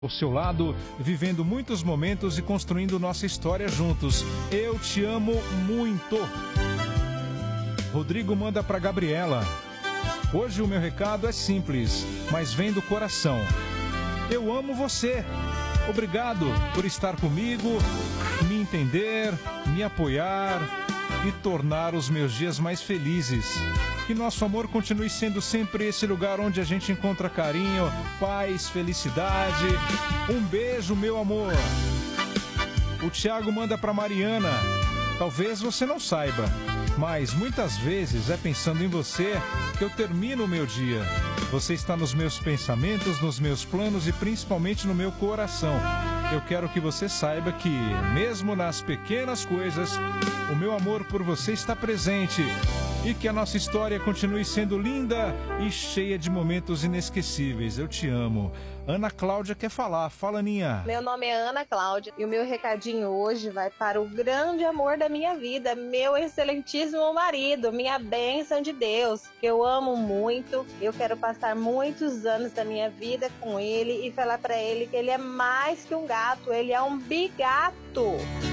ao seu lado, vivendo muitos momentos e construindo nossa história juntos. Eu te amo muito. Rodrigo manda para Gabriela. Hoje o meu recado é simples, mas vem do coração. Eu amo você. Obrigado por estar comigo, me entender, me apoiar e tornar os meus dias mais felizes. Que nosso amor continue sendo sempre esse lugar onde a gente encontra carinho, paz, felicidade. Um beijo, meu amor. O Thiago manda para Mariana. Talvez você não saiba, mas muitas vezes é pensando em você que eu termino o meu dia. Você está nos meus pensamentos, nos meus planos e principalmente no meu coração. Eu quero que você saiba que, mesmo nas pequenas coisas, o meu amor por você está presente. E que a nossa história continue sendo linda e cheia de momentos inesquecíveis. Eu te amo. Ana Cláudia quer falar. Fala, Aninha. Meu nome é Ana Cláudia e o meu recadinho hoje vai para o grande amor da minha vida, meu excelentíssimo marido, minha bênção de Deus, que eu amo muito. Eu quero passar muitos anos da minha vida com ele e falar para ele que ele é mais que um gato, ele é um bigato.